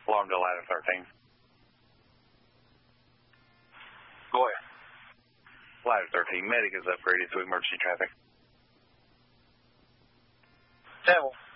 Alarm to ladder 13. Go ahead. Ladder 13, medic is upgraded to emergency traffic. Devil.